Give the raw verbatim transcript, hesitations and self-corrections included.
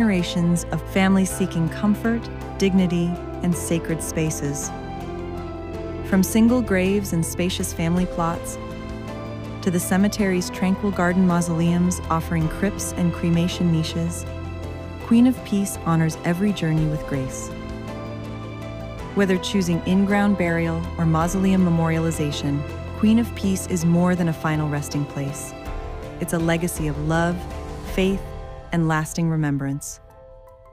generations of families seeking comfort, dignity, and sacred spaces. From single graves and spacious family plots, to the cemetery's tranquil garden mausoleums offering crypts and cremation niches, Queen of Peace honors every journey with grace. Whether choosing in-ground burial or mausoleum memorialization, Queen of Peace is more than a final resting place. It's a legacy of love, faith, and lasting remembrance.